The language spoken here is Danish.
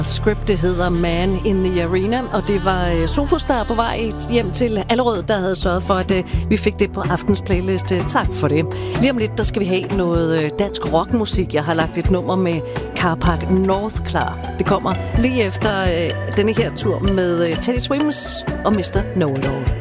Script, det hedder Man in the Arena, og det var Sofus, der er på vej hjem til Allerød, der havde sørget for, at vi fik det på aftens playlist. Tak for det. Lige om lidt, der skal vi have noget dansk rockmusik. Jeg har lagt et nummer med Carpark North klar. Det kommer lige efter denne her tur med Teddy Swims og Mr. Know-It-All.